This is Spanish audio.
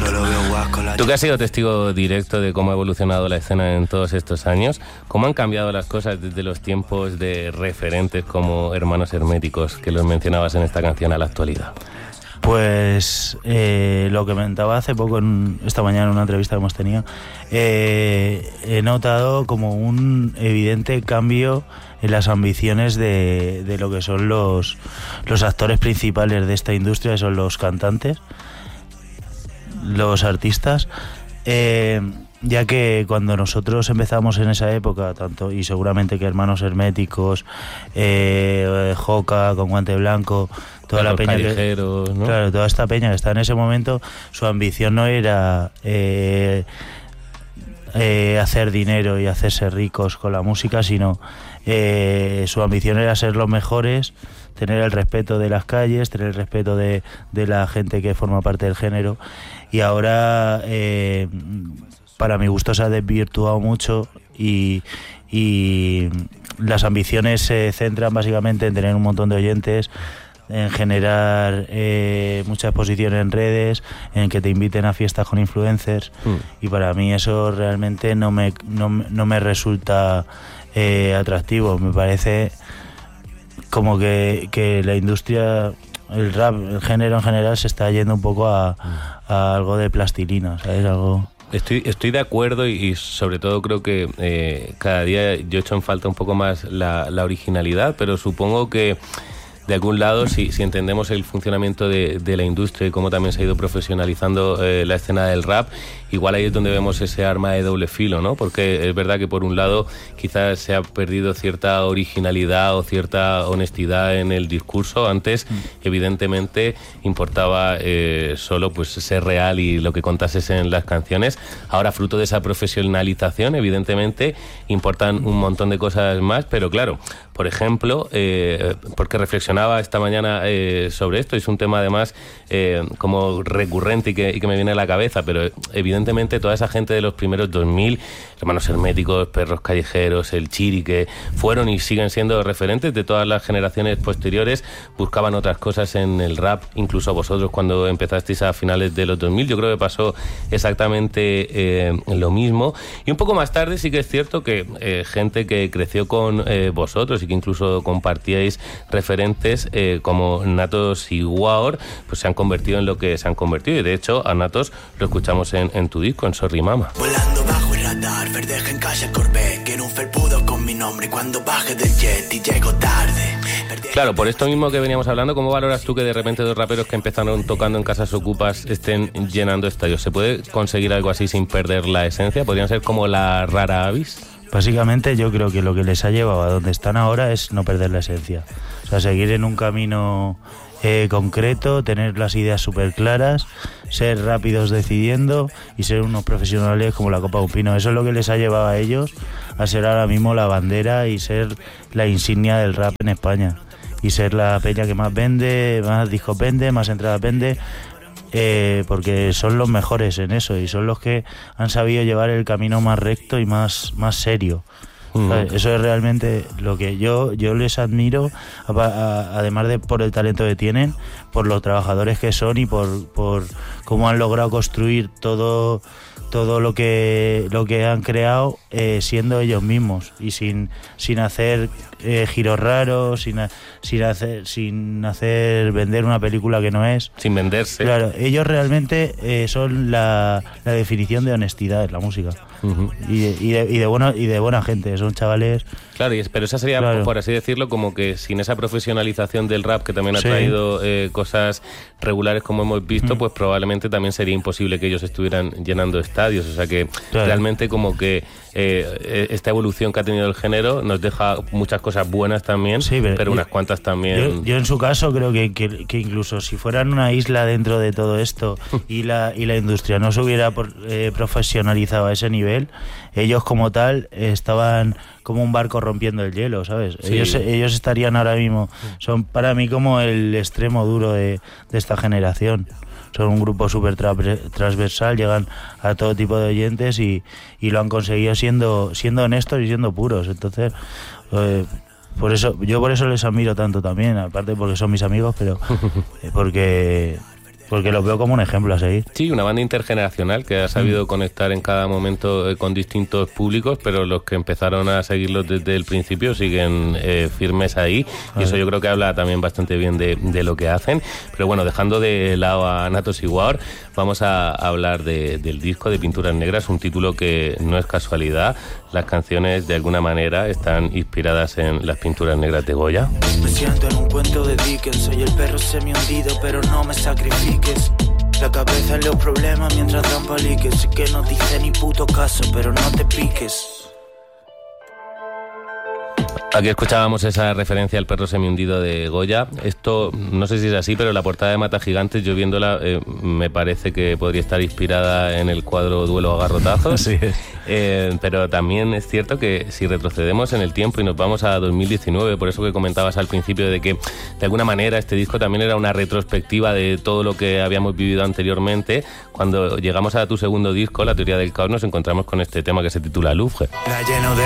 Tú que has sido testigo directo de cómo ha evolucionado la escena en todos estos años, ¿cómo han cambiado las cosas desde los tiempos de referentes como Hermanos Herméticos, que los mencionabas en esta canción, a la actualidad? Pues lo que comentaba hace poco, esta mañana en una entrevista que hemos tenido, he notado como un evidente cambio en las ambiciones de lo que son los actores principales de esta industria, que son los cantantes, los artistas, ya que cuando nosotros empezamos en esa época, tanto y seguramente que Hermanos Herméticos, Joca con Guante Blanco, toda la peña ¿no? Claro, toda esta peña que está en ese momento, su ambición no era hacer dinero y hacerse ricos con la música, sino su ambición era ser los mejores, tener el respeto de las calles, tener el respeto de la gente que forma parte del género. Y ahora, para mi gusto, se ha desvirtuado mucho y las ambiciones se centran básicamente en tener un montón de oyentes, en generar mucha exposición en redes, en que te inviten a fiestas con influencers, y para mí eso realmente no me resulta atractivo. Me parece como que la industria, el rap, el género en general, se está yendo un poco a algo de plastilina, ¿sabes? Algo... Estoy de acuerdo y sobre todo creo que cada día yo echo en falta un poco más la originalidad, pero supongo que de algún lado, si entendemos el funcionamiento de la industria y cómo también se ha ido profesionalizando la escena del rap, igual ahí es donde vemos ese arma de doble filo, ¿no? Porque es verdad que por un lado quizás se ha perdido cierta originalidad o cierta honestidad en el discurso. Antes, evidentemente, importaba solo pues ser real y lo que contases en las canciones. Ahora, fruto de esa profesionalización, evidentemente, importan un montón de cosas más, pero claro, por ejemplo, porque reflexionaba esta mañana sobre esto, es un tema además como recurrente y que me viene a la cabeza, pero evidentemente toda esa gente de los primeros 2000, Hermanos Herméticos, Perros Callejeros, El Chiri, que fueron y siguen siendo referentes de todas las generaciones posteriores, buscaban otras cosas en el rap. Incluso vosotros, cuando empezasteis a finales de los 2000, yo creo que pasó exactamente lo mismo. Y un poco más tarde sí que es cierto que gente que creció con vosotros y que incluso compartíais referentes como Natos y Waor, pues se han convertido en lo que se han convertido. Y de hecho a Natos lo escuchamos en tu disco, en Sorry Mama. Volando bajo el radar, verdeja en calle Corvette, quiero un felpudo con mi nombre y cuando baje del jet y llego tarde. Claro, por esto mismo que veníamos hablando, ¿cómo valoras tú que de repente dos raperos que empezaron tocando en casas ocupas estén llenando estadios? ¿Se puede conseguir algo así sin perder la esencia? ¿Podrían ser como la rara avis? Básicamente yo creo que lo que les ha llevado a donde están ahora es no perder la esencia. O sea, seguir en un camino concreto, tener las ideas súper claras, ser rápidos decidiendo y ser unos profesionales como la copa de un pino. Eso es lo que les ha llevado a ellos a ser ahora mismo la bandera y ser la insignia del rap en España. Y ser la peña que más vende, más discos vende, más entradas vende, porque son los mejores en eso y son los que han sabido llevar el camino más recto y más serio. Eso es realmente lo que yo les admiro, además de por el talento que tienen, por los trabajadores que son y por cómo han logrado construir todo lo que han creado siendo ellos mismos y sin hacer giros raros, sin hacer vender una película que no es, sin venderse. Claro, ellos realmente son la definición de honestidad en la música. Y de buena gente, son chavales. Claro, pero esa sería, claro, por así decirlo, como que sin esa profesionalización del rap, que también ha traído cosas regulares como hemos visto, pues probablemente también sería imposible que ellos estuvieran llenando estadios. O sea que realmente como que esta evolución que ha tenido el género nos deja muchas cosas buenas también, pero unas cuantas también. Yo en su caso creo que incluso si fueran una isla dentro de todo esto y la industria no se hubiera profesionalizado a ese nivel, ellos como tal estaban como un barco rompiendo el hielo, ¿sabes? Sí. Ellos estarían ahora mismo, son para mí como el extremo duro de esta generación. Son un grupo súper transversal, llegan a todo tipo de oyentes y lo han conseguido siendo honestos y siendo puros. Entonces, por eso les admiro tanto también, aparte porque son mis amigos, pero porque porque los veo como un ejemplo a seguir. Sí, una banda intergeneracional que ha sabido conectar en cada momento con distintos públicos, pero los que empezaron a seguirlos desde el principio siguen firmes ahí, y eso yo creo que habla también bastante bien de lo que hacen. Pero bueno, dejando de lado a Natos y War, vamos a hablar del disco de Pinturas Negras, un título que no es casualidad. Las canciones de alguna manera están inspiradas en las pinturas negras de Goya. Me siento en un cuento de Dickens, soy el perro semi-hundido, pero no me sacrifiques. La cabeza en los problemas mientras dan paliques. Sé que no dice ni puto caso, pero no te piques. Aquí escuchábamos esa referencia al perro semihundido de Goya. Esto, no sé si es así, pero la portada de Mata Gigantes, yo viéndola, me parece que podría estar inspirada en el cuadro Duelo a garrotazos. Sí. Pero también es cierto que si retrocedemos en el tiempo y nos vamos a 2019, por eso que comentabas al principio de que de alguna manera este disco también era una retrospectiva de todo lo que habíamos vivido anteriormente, cuando llegamos a tu segundo disco, La teoría del caos, nos encontramos con este tema que se titula Louvre. La lleno de